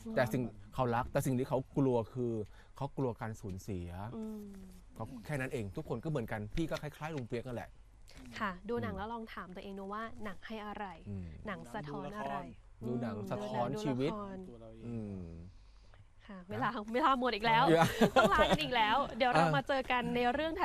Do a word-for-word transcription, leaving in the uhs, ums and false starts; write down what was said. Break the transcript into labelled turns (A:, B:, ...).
A: แต่สิ่งเขารักแต่สิ่งที่เขากลัวคือเขากลัวการสูญเสียเขาแค่นั้นเองทุกคนก็เหมือนกันพี่ก็คล้ายๆลุงเปียกนั่นแหละ
B: ค่ะดูหนังแล้วลองถามตัวเองดูว่าหนังให้อะไรหนังสะท้อนอะไร
A: ดูหนังสะท้อนชีวิต
B: ค่ะเวลาเวลาหมดอีกแล้วต้องลากันอีกแล้วเดี๋ยวเรามาเจอกันในเรื่องถัด